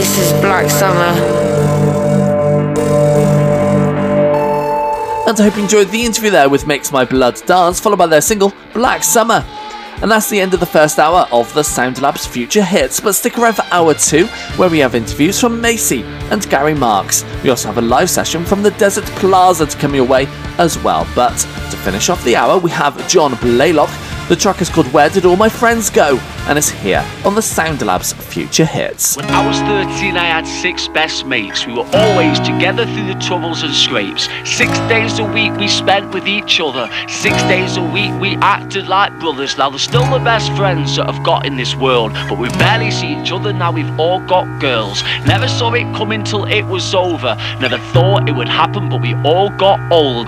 This is Black Summer. And I hope you enjoyed the interview there with Makes My Blood Dance, followed by their single, Black Summer. And that's the end of the first hour of the SoundLabs Future Hits, but stick around for hour 2, where we have interviews from Macy and Gary Marks. We also have a live session from the Desert Plaza to come your way as well. But to finish off the hour, we have John Blaylock. The track is called Where Did All My Friends Go? And it's here on the SoundLabs Future Hits. When I was 13, I had 6 best mates. We were always together through the troubles and scrapes. 6 days a week we spent with each other. 6 days a week we acted like brothers. Now they're still the best friends that I've got in this world, but we barely see each other now. We've all got girls. Never saw it coming till it was over. Never thought it would happen, but we all got old.